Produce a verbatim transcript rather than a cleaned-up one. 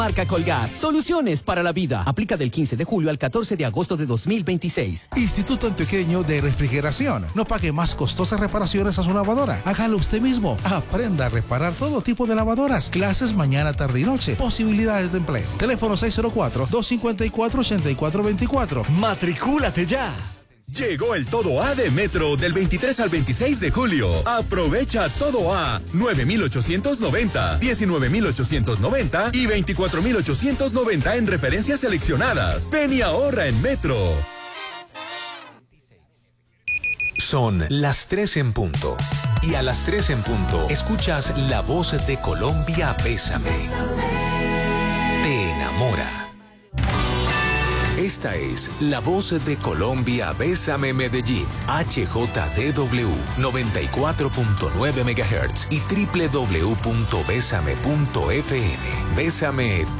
Marca Colgas, soluciones para la vida. Aplica del quince de julio al catorce de agosto de dos mil veintiséis. Instituto Antioqueño de Refrigeración. No pague más costosas reparaciones a su lavadora. Hágalo usted mismo. Aprenda a reparar todo tipo de lavadoras. Clases mañana, tarde y noche. Posibilidades de empleo. Teléfono seis cero cuatro, dos cinco cuatro, ocho cuatro dos cuatro. ¡Matricúlate ya! Llegó el Todo A de Metro del veintitrés al veintiséis de julio. Aprovecha Todo A nueve mil ochocientos noventa, diecinueve mil ochocientos noventa y veinticuatro mil ochocientos noventa en referencias seleccionadas. Ven y ahorra en Metro. Son las tres en punto. Y a las tres en punto escuchas La Voz de Colombia, Bésame. Te enamora. Esta es La Voz de Colombia, Bésame Medellín, H J D W noventa y cuatro punto nueve megahertz y doble u doble u doble u punto bésame punto f m. Bésame